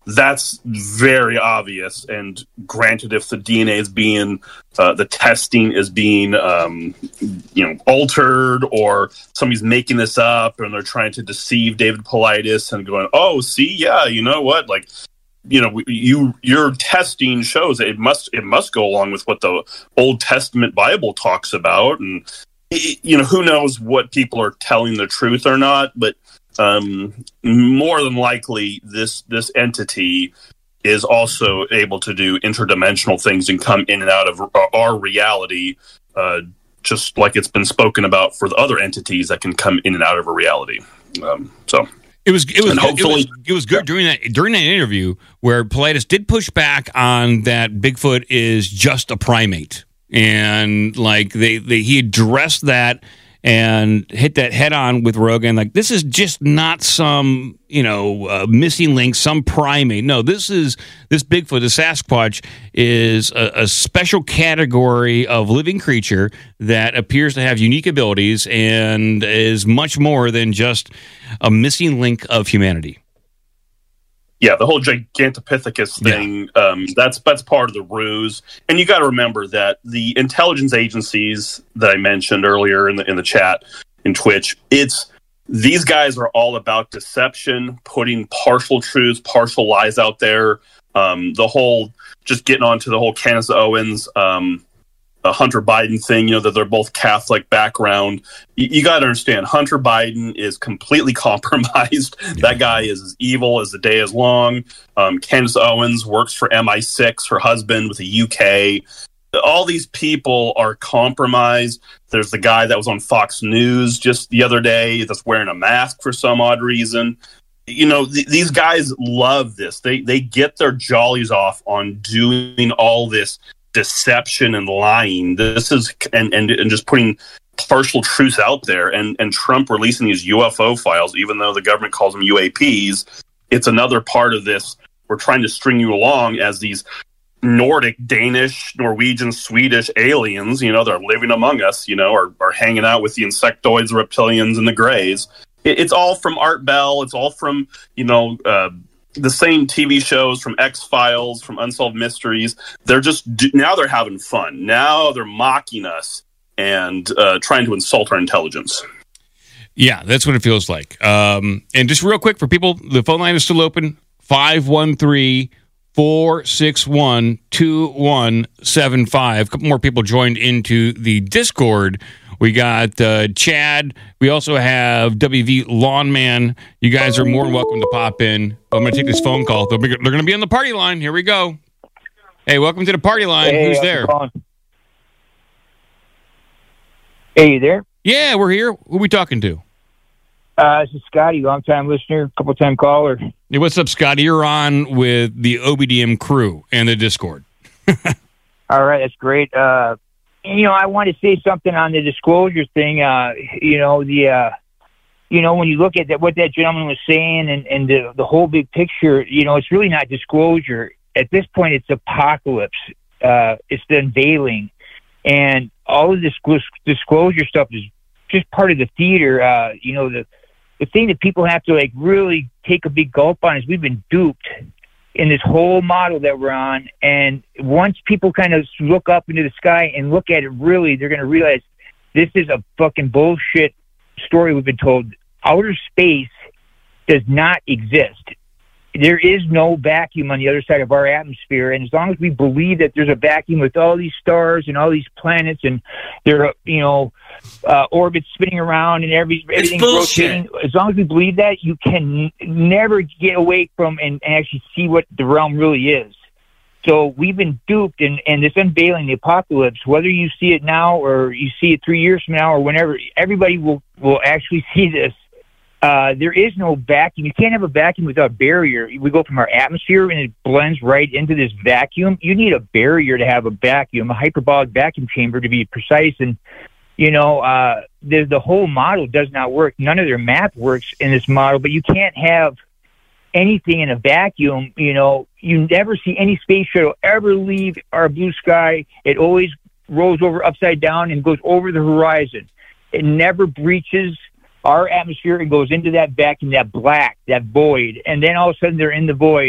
that's very obvious. And granted, if the DNA is being, the testing is being, altered, or somebody's making this up and they're trying to deceive David Paulides and going, oh, see, yeah, you know what, like, your testing shows that it must go along with what the Old Testament Bible talks about, and who knows what people are telling the truth or not, but more than likely this entity is also able to do interdimensional things and come in and out of our reality, just like it's been spoken about for the other entities that can come in and out of a reality. So it was good during that interview where Paulides did push back on that Bigfoot is just a primate, and like he addressed that and hit that head on with Rogan. Like, this is just not some, missing link, some primate. No, this Bigfoot, the Sasquatch, is a special category of living creature that appears to have unique abilities and is much more than just a missing link of humanity. Yeah, the whole Gigantopithecus thing, that's part of the ruse. And you got to remember that the intelligence agencies that I mentioned earlier in the chat in Twitch, these guys are all about deception, putting partial truths, partial lies out there. Just getting onto the whole Candace Owens, Hunter Biden thing, that they're both Catholic background. You got to understand, Hunter Biden is completely compromised. That guy is as evil as the day is long. Candace Owens works for MI6, her husband with the UK. All these people are compromised. There's the guy that was on Fox News just the other day that's wearing a mask for some odd reason. These guys love this. They get their jollies off on doing all this deception and lying. This is and just putting partial truths out there, and Trump releasing these UFO files, even though the government calls them UAPs. It's another part of this. We're trying to string you along as these Nordic, Danish, Norwegian, Swedish aliens, they're living among us, are hanging out with the insectoids, the reptilians, and the greys. It's all from Art Bell. It's all from, the same TV shows, from X-Files, from Unsolved Mysteries. They're just now they're having fun. Now they're mocking us and trying to insult our intelligence. Yeah, that's what it feels like. And just real quick for people, the phone line is still open, 513-461-2175. A couple more people joined into the Discord. We got Chad. We also have WV Lawnman. You guys are more than welcome to pop in. I'm going to take this phone call. They're going to be on the party line. Here we go. Hey, welcome to the party line. Hey, who's there? Hey, you there? Yeah, we're here. Who are we talking to? This is Scotty, long-time listener, couple-time caller. Hey, what's up, Scotty? You're on with the OBDM crew and the Discord. All right, that's great. I want to say something on the disclosure thing. When you look at what that gentleman was saying and the whole big picture, it's really not disclosure. At this point, it's apocalypse. It's the unveiling. And all of this disclosure stuff is just part of the theater. The thing that people have to really take a big gulp on is we've been duped in this whole model that we're on. And once people kind of look up into the sky and look at it really, they're going to realize this is a fucking bullshit story we've been told. Outer space does not exist. There is no vacuum on the other side of our atmosphere. And as long as we believe that there's a vacuum with all these stars and all these planets and there are, orbits spinning around and everything's rotating, as long as we believe that, you can never get away from and actually see what the realm really is. So we've been duped, and this unveiling, the apocalypse, whether you see it now or you see it 3 years from now or whenever, everybody will actually see this. There is no vacuum. You can't have a vacuum without barrier. We go from our atmosphere and it blends right into this vacuum. You need a barrier to have a vacuum, a hyperbolic vacuum chamber to be precise. And, the whole model does not work. None of their math works in this model, but you can't have anything in a vacuum. You never see any space shuttle ever leave our blue sky. It always rolls over upside down and goes over the horizon. It never breaches our atmosphere and goes into that vacuum, that black, that void, and then all of a sudden they're in the void.